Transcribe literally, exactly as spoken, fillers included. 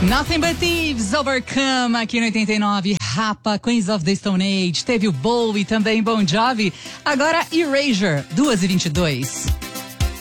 Nothing But Thieves, Overcome, aqui no oitenta e nove, Rapa, Queens of the Stone Age, teve o Bowie também, Bon Jovi, agora Erasure, duas e vinte e dois.